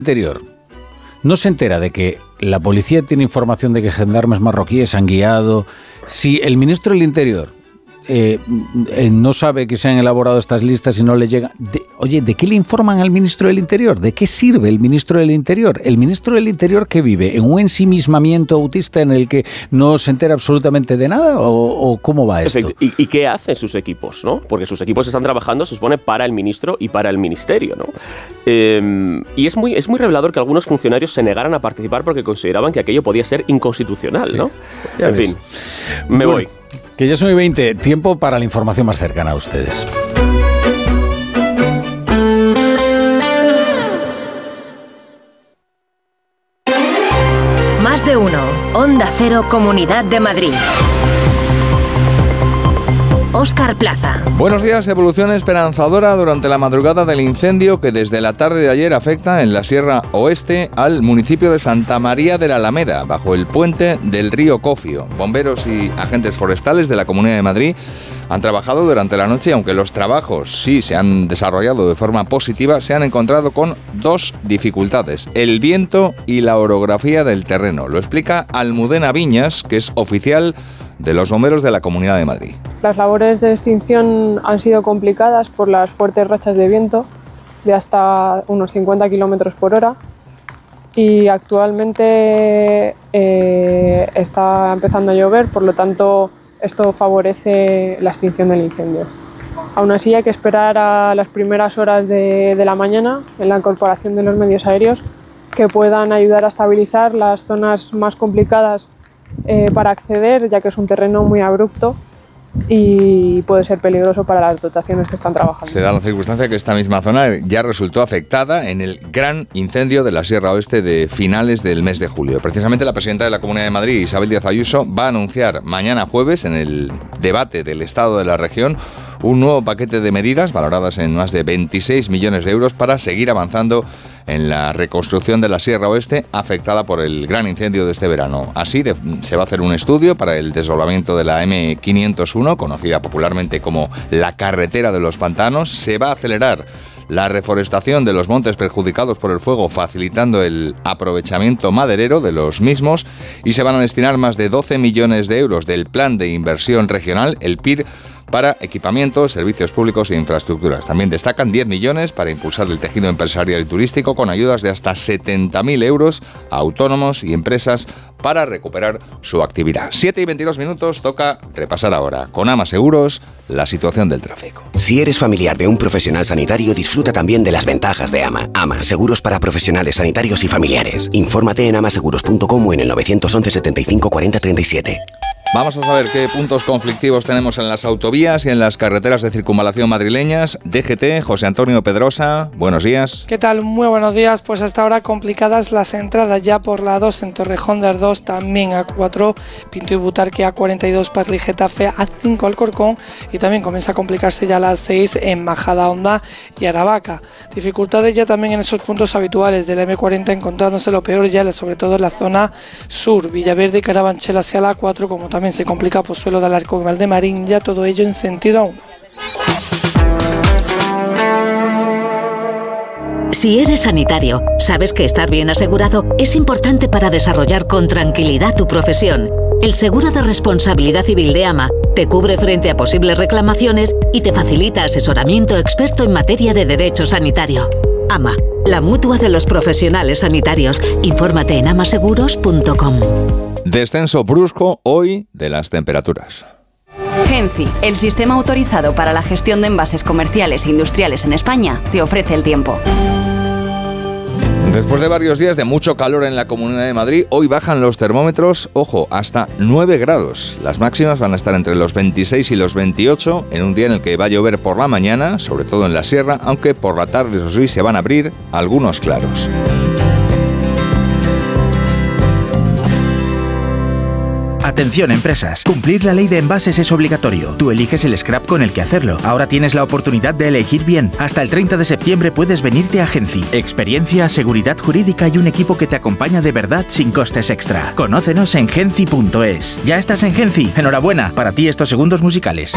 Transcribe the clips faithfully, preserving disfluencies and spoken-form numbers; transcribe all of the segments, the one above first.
Interior no se entera de que la policía tiene información de que gendarmes marroquíes han guiado, si el ministro del Interior eh, eh, no sabe que se han elaborado estas listas y no le llegan... De, oye, ¿de qué le informan al ministro del Interior? ¿De qué sirve el ministro del Interior? El ministro del Interior, ¿qué vive? ¿En un ensimismamiento autista en el que no se entera absolutamente de nada? ¿O, o cómo va esto? ¿Y, ¿Y qué hacen sus equipos, no? Porque sus equipos están trabajando, se supone, para el ministro y para el ministerio, ¿no? Eh, y es muy, es muy revelador que algunos funcionarios se negaran a participar porque consideraban que aquello podía ser inconstitucional, ¿no? Sí, en ves. fin, me bueno, voy. Que ya son y veinte, tiempo para la información más cercana a ustedes. Más de uno. Onda Cero, Comunidad de Madrid. Óscar Plaza. Buenos días. Evolución esperanzadora durante la madrugada del incendio que desde la tarde de ayer afecta en la Sierra Oeste al municipio de Santa María de la Alameda, bajo el puente del río Cofio. Bomberos y agentes forestales de la Comunidad de Madrid han trabajado durante la noche y aunque los trabajos sí se han desarrollado de forma positiva, se han encontrado con dos dificultades: el viento y la orografía del terreno. Lo explica Almudena Viñas, que es oficial de los bomberos de la Comunidad de Madrid. Las labores de extinción han sido complicadas por las fuertes rachas de viento de hasta unos cincuenta kilómetros por hora y actualmente eh, está empezando a llover, por lo tanto esto favorece la extinción del incendio. Aún así hay que esperar a las primeras horas de, de la mañana en la incorporación de los medios aéreos que puedan ayudar a estabilizar las zonas más complicadas eh, para acceder, ya que es un terreno muy abrupto y puede ser peligroso para las dotaciones que están trabajando. Se da la circunstancia que esta misma zona ya resultó afectada en el gran incendio de la Sierra Oeste de finales del mes de julio. Precisamente la presidenta de la Comunidad de Madrid, Isabel Díaz Ayuso, va a anunciar mañana jueves en el debate del estado de la región un nuevo paquete de medidas valoradas en más de veintiséis millones de euros para seguir avanzando en la reconstrucción de la Sierra Oeste afectada por el gran incendio de este verano. Así de, se va a hacer un estudio para el desdoblamiento de la eme quinientos uno, conocida popularmente como la carretera de los pantanos. Se va a acelerar la reforestación de los montes perjudicados por el fuego, facilitando el aprovechamiento maderero de los mismos, y se van a destinar más de doce millones de euros del Plan de Inversión Regional, el P I R, para equipamientos, servicios públicos e infraestructuras. También destacan diez millones para impulsar el tejido empresarial y turístico, con ayudas de hasta setenta mil euros a autónomos y empresas para recuperar su actividad. siete y veintidós minutos, toca repasar ahora con Ama Seguros la situación del tráfico. Si eres familiar de un profesional sanitario, disfruta también de las ventajas de Ama. Ama, seguros para profesionales sanitarios y familiares. Infórmate en amaseguros punto com o en el nueve once setenta y cinco cuarenta treinta y siete. Vamos a saber qué puntos conflictivos tenemos en las autovías y en las carreteras de circunvalación madrileñas. D G T, José Antonio Pedrosa, buenos días. ¿Qué tal? Muy buenos días. Pues hasta ahora complicadas las entradas ya por la dos en Torrejón de Ardós, también A cuatro, Pinto y Butarque, A cuarenta y dos, Parla y Getafe, A cinco Alcorcón, y también comienza a complicarse ya las seis en Majadahonda y Aravaca. Dificultades ya también en esos puntos habituales de la eme cuarenta, encontrándose lo peor ya sobre todo en la zona sur, Villaverde y Carabanchel hacia la A cuatro, como también También se complica Pozuelo de Alarcón y Valdemarín, ya todo ello en sentido A uno. Si eres sanitario, sabes que estar bien asegurado es importante para desarrollar con tranquilidad tu profesión. El seguro de responsabilidad civil de AMA te cubre frente a posibles reclamaciones y te facilita asesoramiento experto en materia de derecho sanitario. AMA, la mutua de los profesionales sanitarios. Infórmate en amaseguros punto com. Descenso brusco hoy de las temperaturas. Genci, el sistema autorizado para la gestión de envases comerciales e industriales en España, te ofrece el tiempo. Después de varios días de mucho calor en la Comunidad de Madrid, hoy bajan los termómetros, ojo, hasta nueve grados. Las máximas van a estar entre los veintiséis y los veintiocho, en un día en el que va a llover por la mañana, sobre todo en la sierra, aunque por la tarde, eso sí, se van a abrir algunos claros. Atención empresas, cumplir la ley de envases es obligatorio. Tú eliges el scrap con el que hacerlo. Ahora tienes la oportunidad de elegir bien. Hasta el treinta de septiembre puedes venirte a Genci. Experiencia, seguridad jurídica y un equipo que te acompaña de verdad sin costes extra. Conócenos en genci punto es. ¿Ya estás en Genci? Enhorabuena, para ti estos segundos musicales.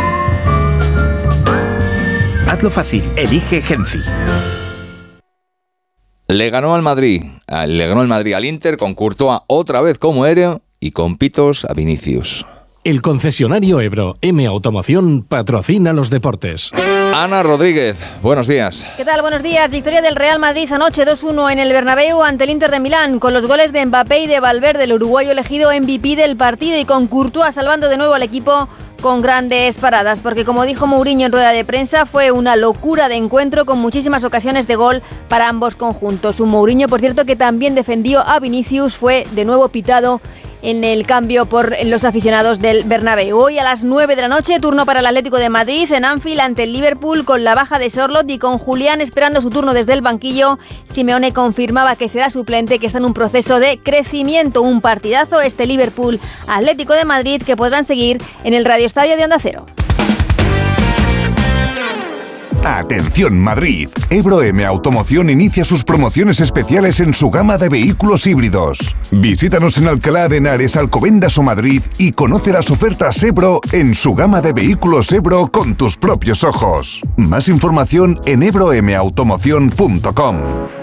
Hazlo fácil, elige Genci. Le ganó al Madrid, le ganó el Madrid al Inter con Courtois otra vez como héroe y con pitos a Vinicius. El concesionario Ebro M Automoción patrocina los deportes. Ana Rodríguez, buenos días. ¿Qué tal? Buenos días. Victoria del Real Madrid anoche dos uno en el Bernabéu ante el Inter de Milán, con los goles de Mbappé y de Valverde, el uruguayo elegido M V P del partido, y con Courtois salvando de nuevo al equipo con grandes paradas, porque como dijo Mourinho en rueda de prensa, fue una locura de encuentro con muchísimas ocasiones de gol para ambos conjuntos. Un Mourinho, por cierto, que también defendió a Vinicius, fue de nuevo pitado en el cambio por los aficionados del Bernabéu. Hoy a las nueve de la noche, turno para el Atlético de Madrid en Anfield ante el Liverpool, con la baja de Sorloth y con Julián esperando su turno desde el banquillo. Simeone confirmaba que será suplente, que está en un proceso de crecimiento. Un partidazo este Liverpool Atlético de Madrid que podrán seguir en el Radio Estadio de Onda Cero. Atención Madrid, Ebro M Automoción inicia sus promociones especiales en su gama de vehículos híbridos. Visítanos en Alcalá de Henares, Alcobendas o Madrid y conoce las ofertas Ebro en su gama de vehículos Ebro con tus propios ojos. Más información en ebro m automoción punto com.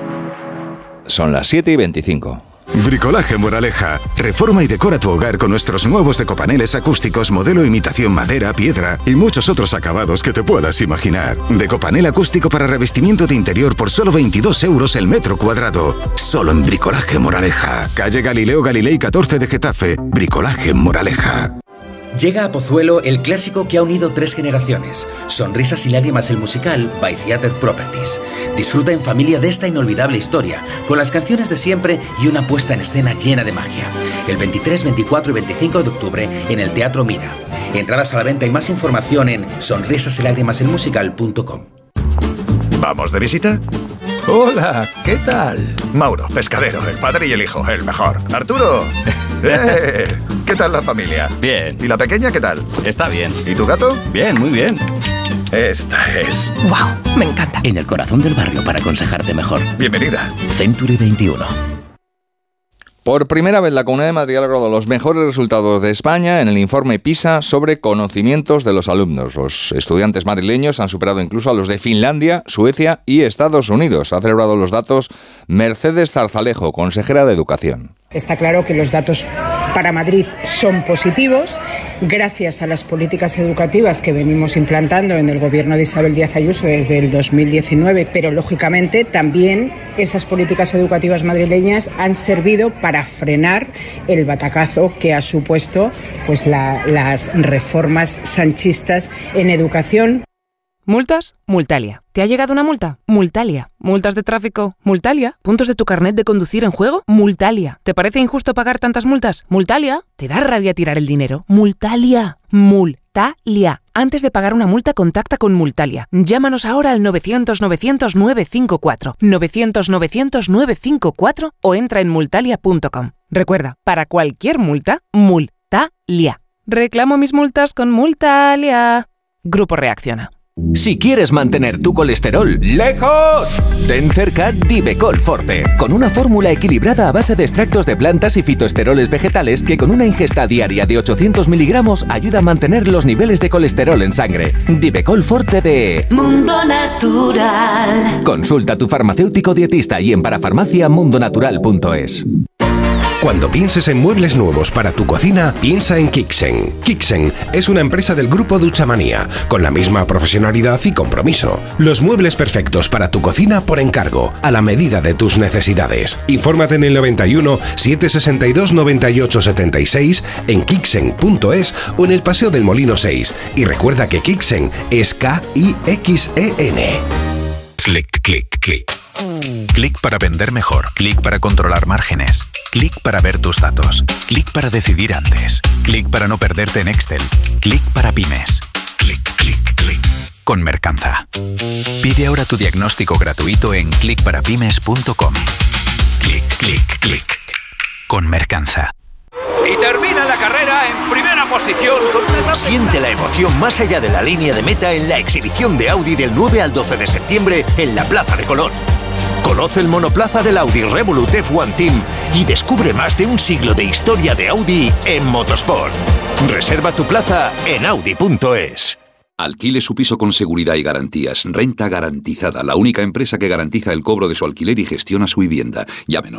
Son las siete y veinticinco. Bricolaje Moraleja. Reforma y decora tu hogar con nuestros nuevos decopaneles acústicos modelo imitación madera, piedra y muchos otros acabados que te puedas imaginar. Decopanel acústico para revestimiento de interior por solo veintidós euros el metro cuadrado. Solo en Bricolaje Moraleja. Calle Galileo Galilei catorce de Getafe. Bricolaje Moraleja. Llega a Pozuelo el clásico que ha unido tres generaciones. Sonrisas y lágrimas el musical by Theatre Properties. Disfruta en familia de esta inolvidable historia, con las canciones de siempre y una puesta en escena llena de magia. El veintitrés, veinticuatro y veinticinco de octubre en el Teatro Mira. Entradas a la venta y más información en sonrisas y lágrimas el musical punto com. ¿Vamos de visita? Hola, ¿qué tal? Mauro, pescadero, el padre y el hijo, el mejor. Arturo, ¡eh! ¿Qué tal la familia? Bien. ¿Y la pequeña qué tal? Está bien. ¿Y tu gato? Bien, muy bien. Esta es... ¡Wow! Me encanta. En el corazón del barrio para aconsejarte mejor. Bienvenida. Century veintiuno. Por primera vez la Comunidad de Madrid ha logrado los mejores resultados de España en el informe PISA sobre conocimientos de los alumnos. Los estudiantes madrileños han superado incluso a los de Finlandia, Suecia y Estados Unidos. Ha celebrado los datos Mercedes Zarzalejo, consejera de Educación. Está claro que los datos para Madrid son positivos, gracias a las políticas educativas que venimos implantando en el gobierno de Isabel Díaz Ayuso desde el dos mil diecinueve, pero lógicamente también esas políticas educativas madrileñas han servido para frenar el batacazo que ha supuesto pues la, las reformas sanchistas en educación. ¿Multas? Multalia. ¿Te ha llegado una multa? Multalia. ¿Multas de tráfico? Multalia. ¿Puntos de tu carnet de conducir en juego? Multalia. ¿Te parece injusto pagar tantas multas? Multalia. ¿Te da rabia tirar el dinero? Multalia. Multalia. Antes de pagar una multa, contacta con Multalia. Llámanos ahora al novecientos, novecientos, novecientos cincuenta y cuatro. novecientos, novecientos, novecientos cincuenta y cuatro o entra en multalia punto com. Recuerda, para cualquier multa, Multalia. Reclamo mis multas con Multalia. Grupo Reacciona. Si quieres mantener tu colesterol lejos, ten cerca Divecol Forte, con una fórmula equilibrada a base de extractos de plantas y fitoesteroles vegetales que con una ingesta diaria de ochocientos miligramos ayuda a mantener los niveles de colesterol en sangre. Divecol Forte de Mundo Natural. Consulta a tu farmacéutico dietista y en parafarmacia mundo natural punto es. Cuando pienses en muebles nuevos para tu cocina, piensa en Kixen. Kixen es una empresa del grupo Duchamanía, con la misma profesionalidad y compromiso. Los muebles perfectos para tu cocina por encargo, a la medida de tus necesidades. Infórmate en el noventa y uno, setecientos sesenta y dos, noventa y ocho setenta y seis, en kixen punto es o en el Paseo del Molino seis. Y recuerda que Kixen es K I X E N. Clic, clic, clic. Clic para vender mejor. Clic para controlar márgenes. Clic para ver tus datos. Clic para decidir antes. Clic para no perderte en Excel. Clic para pymes. Clic, clic, clic. Con Mercanza. Pide ahora tu diagnóstico gratuito en clic para pymes punto com. Clic, clic, clic. Con Mercanza. Y termina la carrera en primera posición con una... Siente la emoción más allá de la línea de meta en la exhibición de Audi del nueve al doce de septiembre en la Plaza de Colón. Conoce el monoplaza del Audi Revolut F uno Team y descubre más de un siglo de historia de Audi en motosport. Reserva tu plaza en audi punto es. Alquile su piso con seguridad y garantías. Renta Garantizada, la única empresa que garantiza el cobro de su alquiler y gestiona su vivienda. Llámenos.